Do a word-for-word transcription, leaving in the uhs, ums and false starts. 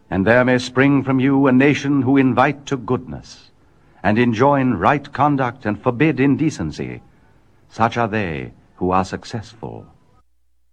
and there may spring from you a nation who invite to goodness, and enjoin right conduct and forbid indecency. Such are they who are successful.